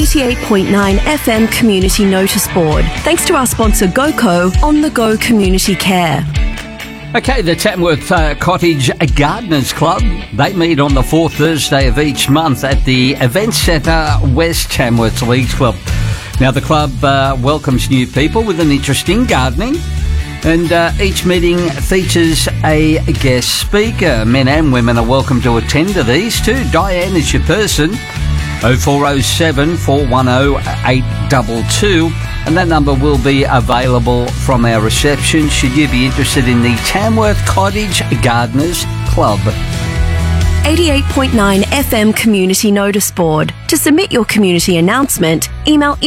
88.9 FM Community Notice Board. Thanks to our sponsor GoCo On The Go Community Care. Okay, the Tamworth Cottage Gardeners Club, they meet on the fourth Thursday of each month at the Event Centre, West Tamworth Leagues Club. Now, the club welcomes new people with an interest in gardening, and each meeting features a guest speaker. Men and women are welcome to attend to these too. Diane is your person, 0407 410 822, and that number will be available from our reception should you be interested in the Tamworth Cottage Gardeners Club. 88.9 FM Community Notice Board. To submit your community announcement, email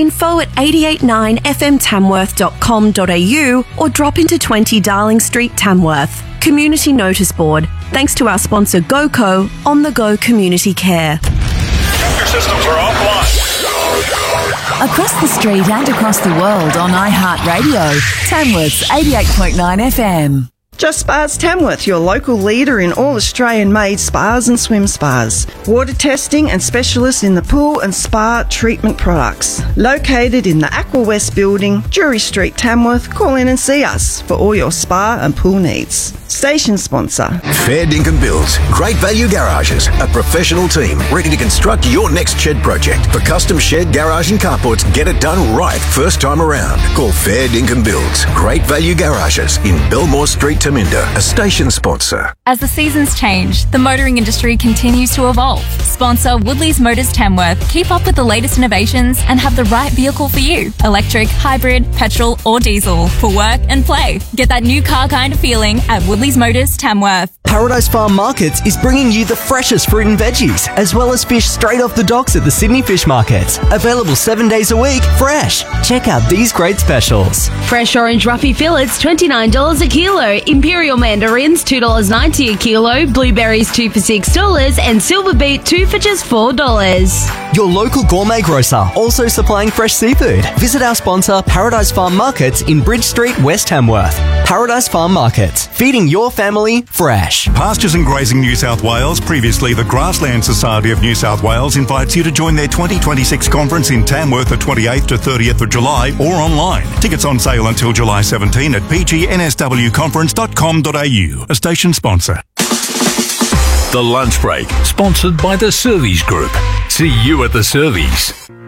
info@889fmtamworth.com.au or drop into 20 Darling Street, Tamworth. Community Notice Board. Thanks to our sponsor GoCo On The Go Community Care. Your systems are offline. Across the street and across the world on iHeartRadio. Tamworth's 88.9 FM. Just Spas Tamworth, your local leader in all Australian-made spas and swim spas. Water testing and specialists in the pool and spa treatment products. Located in the Aqua West building, Drury Street, Tamworth, call in and see us for all your spa and pool needs. Station sponsor. Fair Dinkum Builds. Great Value Garages. A professional team ready to construct your next shed project. For custom shed, garage and carports, get it done right first time around. Call Fair Dinkum Builds. Great Value Garages in Belmore Street, Taminda. A station sponsor. As the seasons change, the motoring industry continues to evolve. Sponsor Woodley's Motors Tamworth. Keep up with the latest innovations and have the right vehicle for you. Electric, hybrid, petrol or diesel. For work and play. Get that new car kind of feeling at Woodley's Motors Tamworth. Paradise Farm Markets is bringing you the freshest fruit and veggies, as well as fish straight off the docks at the Sydney Fish Market. Available 7 days a week, fresh. Check out these great specials. Fresh orange roughy fillets, $29 a kilo. Imperial mandarins, $2.90 a kilo. Blueberries, 2 for $6. And silver beet, 2 for just $4. Your local gourmet grocer, also supplying fresh seafood. Visit our sponsor, Paradise Farm Markets in Bridge Street, West Tamworth. Paradise Farm Markets, feeding your family fresh. Pastures and Grazing New South Wales, previously the Grassland Society of New South Wales, invites you to join their 2026 conference in Tamworth the 28th to 30th of July or online. Tickets on sale until July 17 at pgnswconference.com.au. A station sponsor. The Lunch Break, sponsored by the Servies Group. See you at the Servies.